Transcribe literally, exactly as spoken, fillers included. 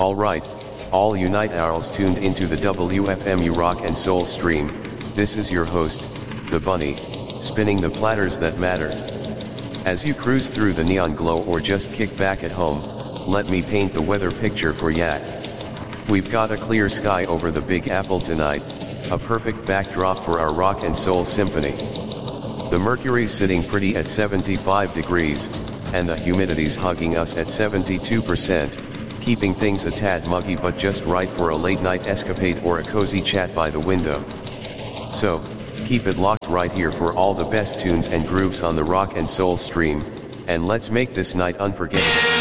Alright, all you night owls tuned into the W F M U Rock and Soul stream, this is your host, the Bunny, spinning the platters that matter. As you cruise through the neon glow or just kick back at home, let me paint the weather picture for ya. We've got a clear sky over the Big Apple tonight, a perfect backdrop for our rock and soul symphony. The mercury's sitting pretty at seventy-five degrees, and the humidity's hugging us at seventy-two percent, keeping things a tad muggy but just right for a late night escapade or a cozy chat by the window. So, keep it locked right here for all the best tunes and grooves on the rock and soul stream, and let's make this night unforgettable.